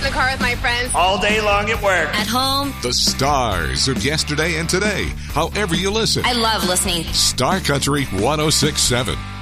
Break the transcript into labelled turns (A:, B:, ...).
A: in the car with my friends.
B: All day long at work.
C: At home.
D: The stars of yesterday and today, however you listen.
C: I love listening.
D: Star Country 106.7.